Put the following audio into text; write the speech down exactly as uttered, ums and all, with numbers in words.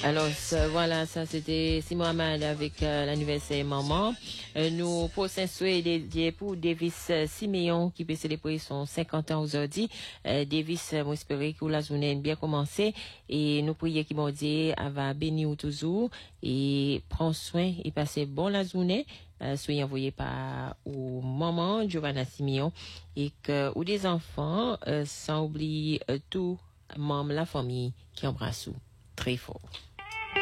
Alors ça, voilà, ça c'était Simon Hamad avec euh, l'anniversaire maman. Euh, nous pour Saint-Soué dédié pour Davis euh, Siméon qui peut célébrer son cinquante ans aujourd'hui. Euh, Davis, euh, moi espérer que la journée bien commencé et nous prions qui bon Dieu va bénir toujours et prend soin et passer bon la journée. Euh, soyez envoyés par au maman Giovanna Siméon et que ou des enfants euh, sans oublier euh, tout membres de la famille qui embrassent très fort.